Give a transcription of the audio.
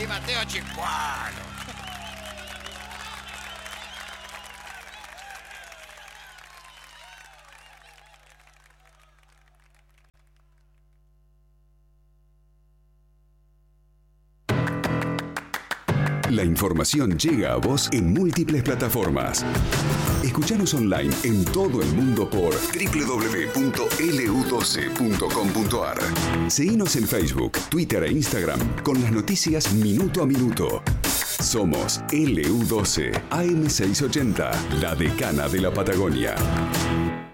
Di Matteo Cinquano. La información llega a vos en múltiples plataformas. Escuchanos online en todo el mundo por www.lu12.com.ar. Seguinos en Facebook, Twitter e Instagram con las noticias minuto a minuto. Somos LU12, AM680, la decana de la Patagonia.